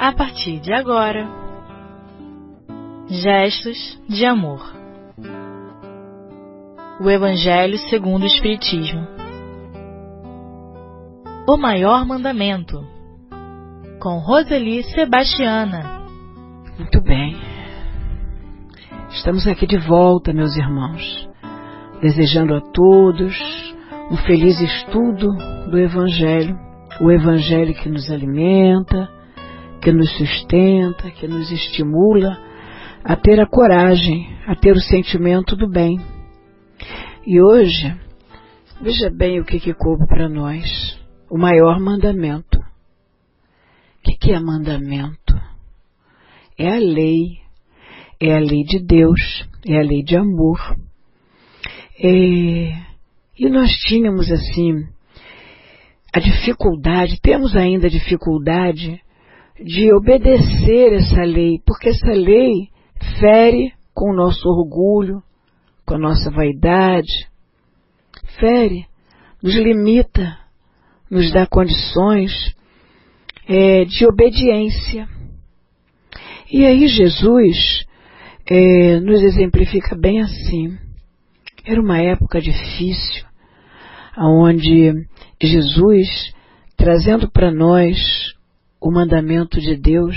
a partir de agora, Gestos de Amor. O Evangelho segundo o Espiritismo. O Maior Mandamento, com Roseli Sebastiana. Muito bem. Estamos aqui de volta, meus irmãos, desejando a todos um feliz estudo do Evangelho, o Evangelho que nos alimenta, que nos sustenta, que nos estimula a ter a coragem, a ter o sentimento do bem. E hoje, veja bem o que coube para nós, o maior mandamento. O que é mandamento? É a lei de Deus, é a lei de amor. E nós tínhamos assim, a dificuldade, temos ainda a dificuldade de obedecer essa lei, porque essa lei fere com o nosso orgulho, com a nossa vaidade, fere, nos limita, nos dá condições de obediência. E aí Jesus nos exemplifica bem assim. Era uma época difícil, onde Jesus, trazendo para nós o mandamento de Deus,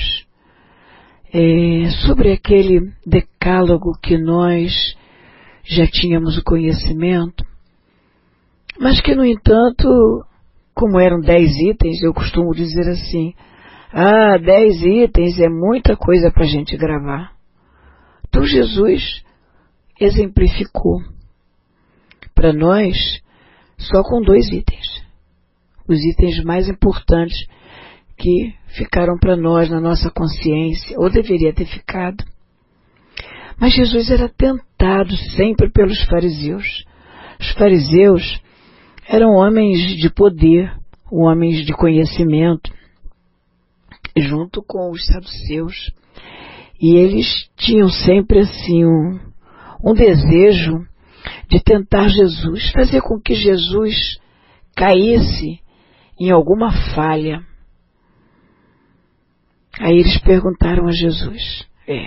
sobre aquele decálogo que nós já tínhamos o conhecimento, mas que, no entanto, como eram 10 itens, eu costumo dizer assim, 10 itens é muita coisa para a gente gravar. Então Jesus exemplificou para nós só com 2 itens, os itens mais importantes que ficaram para nós na nossa consciência, ou deveria ter ficado. Mas Jesus era tentado sempre pelos fariseus. Os fariseus eram homens de poder, homens de conhecimento, junto com os saduceus. E eles tinham sempre assim um desejo de tentar Jesus, fazer com que Jesus caísse em alguma falha. Aí eles perguntaram a Jesus,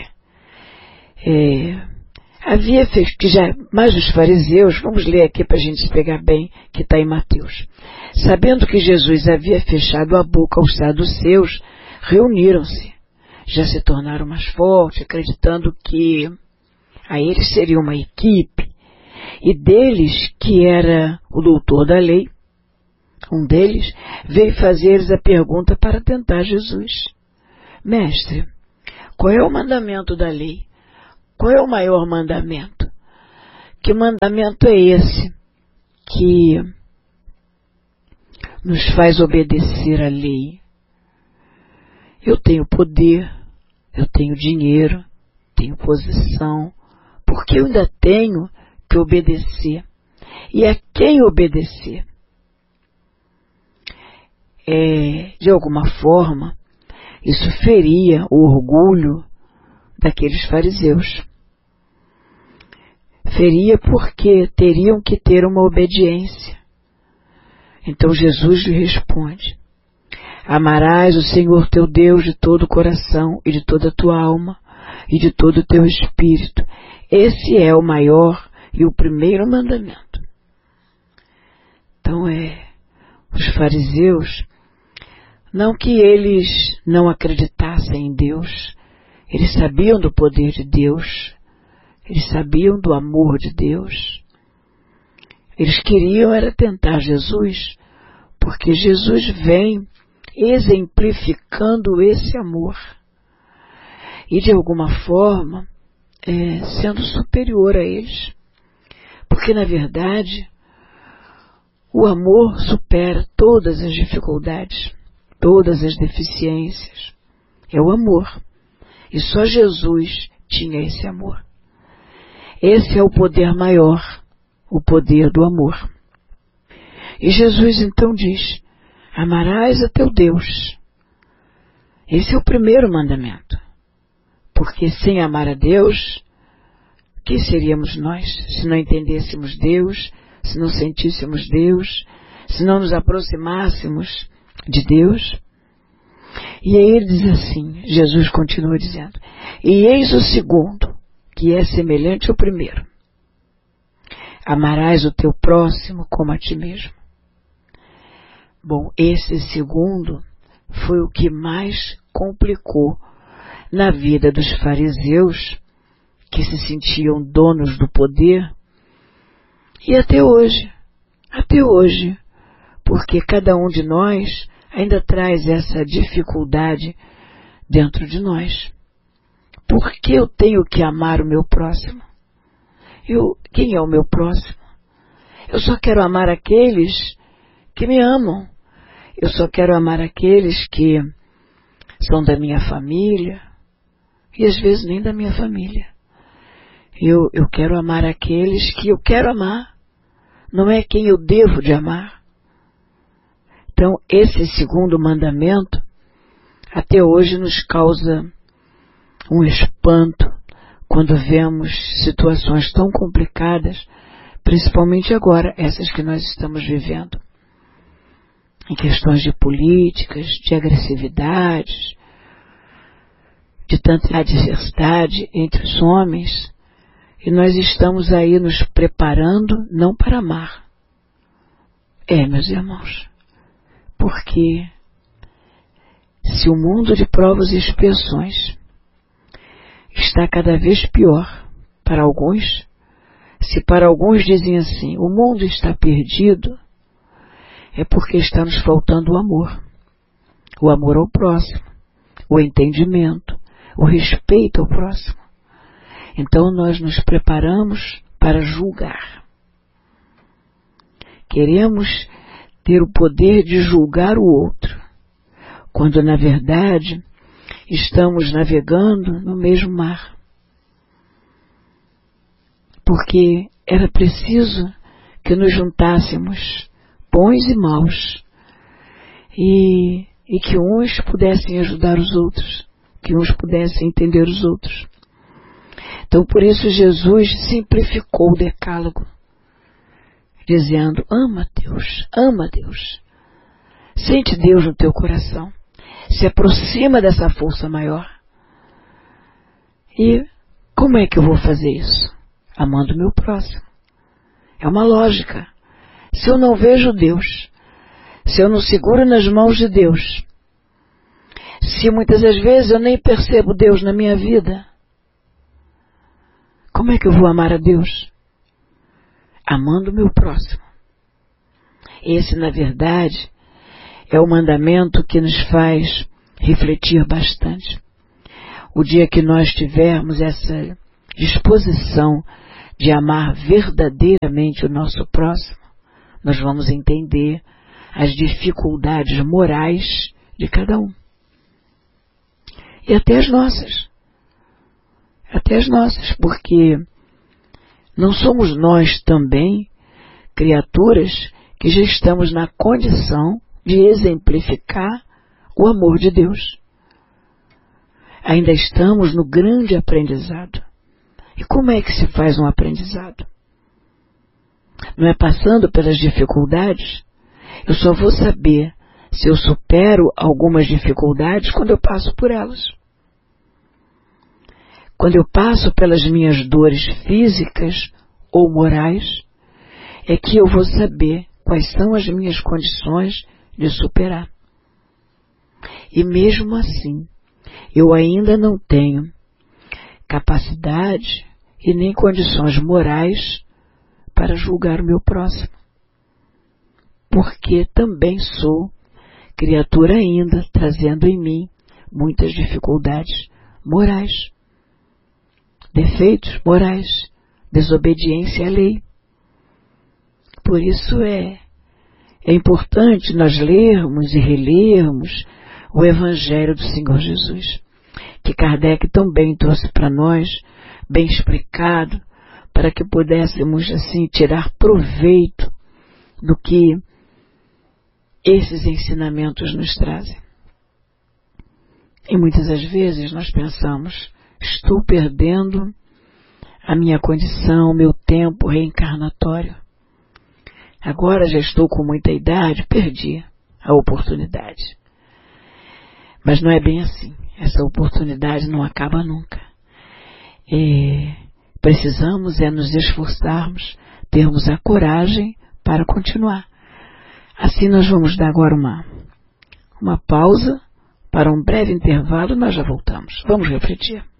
mas os fariseus, vamos ler aqui para a gente se pegar bem, que está em Mateus. Sabendo que Jesus havia fechado a boca aos saduceus, reuniram-se. Já se tornaram mais fortes, acreditando que a eles seria uma equipe. E deles, que era o doutor da lei, um deles, veio fazer-lhes a pergunta para tentar Jesus. Mestre, qual é o mandamento da lei? Qual é o maior mandamento? Que mandamento é esse que nos faz obedecer à lei? Eu tenho poder, eu tenho dinheiro, tenho posição, porque eu ainda tenho que obedecer. E a quem obedecer? De alguma forma, isso feria o orgulho daqueles fariseus. Feria porque teriam que ter uma obediência. Então Jesus lhe responde: amarás o Senhor teu Deus de todo o coração e de toda a tua alma e de todo o teu espírito. Esse é o maior e o primeiro mandamento. Então os fariseus, não que eles não acreditassem em Deus, eles sabiam do poder de Deus, eles sabiam do amor de Deus. Eles queriam era tentar Jesus, porque Jesus vem exemplificando esse amor. E de alguma forma, sendo superior a eles. Porque na verdade, o amor supera todas as dificuldades, todas as deficiências. É o amor. E só Jesus tinha esse amor. Esse é o poder maior, o poder do amor. E Jesus então diz: amarás a teu Deus. Esse é o primeiro mandamento. Porque sem amar a Deus, que seríamos nós se não entendêssemos Deus, se não sentíssemos Deus, se não nos aproximássemos de Deus? E aí ele diz assim, Jesus continua dizendo, e eis o segundo, que é semelhante ao primeiro. Amarás o teu próximo como a ti mesmo. Bom, esse segundo foi o que mais complicou na vida dos fariseus, que se sentiam donos do poder, e até hoje, porque cada um de nós ainda traz essa dificuldade dentro de nós. Por que eu tenho que amar o meu próximo? Quem é o meu próximo? Eu só quero amar aqueles que me amam. Eu só quero amar aqueles que são da minha família, e às vezes nem da minha família. Eu quero amar aqueles que eu quero amar, não é quem eu devo de amar. Então, esse segundo mandamento, até hoje nos causa um espanto quando vemos situações tão complicadas, principalmente agora, essas que nós estamos vivendo. Em questões de políticas, de agressividades, de tanta adversidade entre os homens, e nós estamos aí nos preparando não para amar. Meus irmãos, porque se o mundo de provas e expiações está cada vez pior para alguns, se para alguns dizem assim, o mundo está perdido, é porque está nos faltando o amor ao próximo, o entendimento, o respeito ao próximo. Então nós nos preparamos para julgar. Queremos ter o poder de julgar o outro, quando na verdade estamos navegando no mesmo mar. Porque era preciso que nos juntássemos bons e maus, e que uns pudessem ajudar os outros, que uns pudessem entender os outros. Então por isso Jesus simplificou o decálogo, dizendo, ama Deus, sente Deus no teu coração, se aproxima dessa força maior. E como é que eu vou fazer isso? Amando o meu próximo. É uma lógica. Se eu não vejo Deus, se eu não seguro nas mãos de Deus, se muitas das vezes eu nem percebo Deus na minha vida, como é que eu vou amar a Deus? Amando o meu próximo. Esse, na verdade, é o mandamento que nos faz refletir bastante. O dia que nós tivermos essa disposição de amar verdadeiramente o nosso próximo, nós vamos entender as dificuldades morais de cada um. E até as nossas. Porque não somos nós também criaturas que já estamos na condição de exemplificar o amor de Deus. Ainda estamos no grande aprendizado. E como é que se faz um aprendizado? Não é passando pelas dificuldades? Eu só vou saber se eu supero algumas dificuldades quando eu passo por elas. Quando eu passo pelas minhas dores físicas ou morais, é que eu vou saber quais são as minhas condições de superar. E mesmo assim, eu ainda não tenho capacidade e nem condições morais para julgar o meu próximo. Porque também sou criatura ainda, trazendo em mim muitas dificuldades morais, defeitos morais, desobediência à lei. Por isso é importante nós lermos e relermos o Evangelho do Senhor Jesus, que Kardec também trouxe para nós, bem explicado, para que pudéssemos assim tirar proveito do que esses ensinamentos nos trazem. E muitas das vezes nós pensamos, estou perdendo a minha condição, o meu tempo reencarnatório. Agora já estou com muita idade, perdi a oportunidade. Mas não é bem assim. Essa oportunidade não acaba nunca. Precisamos nos esforçarmos, termos a coragem para continuar. Assim nós vamos dar agora uma pausa para um breve intervalo e nós já voltamos. Vamos refletir.